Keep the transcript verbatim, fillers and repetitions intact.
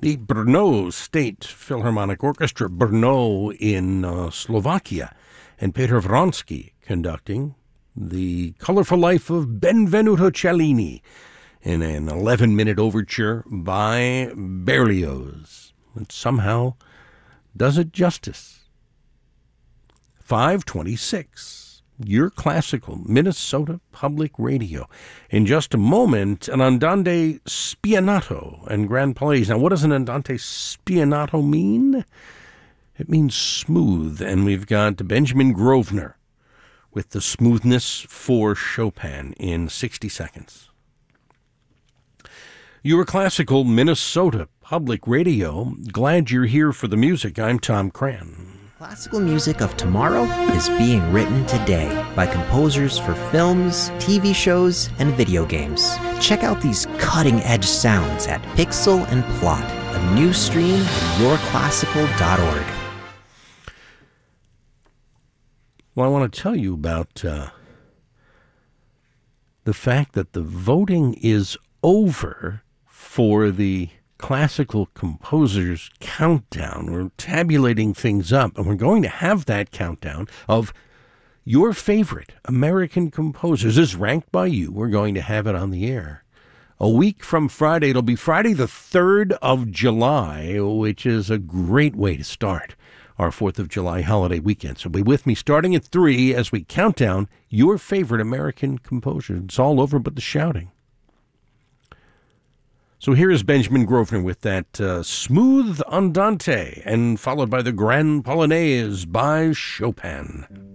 the Brno State Philharmonic Orchestra, Brno in uh, Slovakia, and Peter Vronsky conducting The Colorful Life of Benvenuto Cellini in an eleven-minute overture by Berlioz. It somehow does it justice. five twenty-six. Your Classical, Minnesota Public Radio. In just a moment, an Andante Spianato and Grand Palais. Now, what does an Andante Spianato mean? It means smooth, and we've got Benjamin Grosvenor with the Smoothness for Chopin in sixty seconds. Your Classical, Minnesota Public Radio. Glad you're here for the music. I'm Tom Cran. Classical music of tomorrow is being written today by composers for films, T V shows, and video games. Check out these cutting-edge sounds at Pixel and Plot, a new stream at your classical dot org. Well, I want to tell you about uh, the fact that the voting is over for the Classical Composers Countdown. We're tabulating things up, and we're going to have that countdown of your favorite American composers. This is ranked by you. We're going to have it on the air. A week from Friday, it'll be Friday the third of July, which is a great way to start our fourth of July holiday weekend. So be with me starting at three as we count down your favorite American composers. It's all over but the shouting. So here is Benjamin Grosvenor with that uh, smooth Andante, and followed by the Grand Polonaise by Chopin.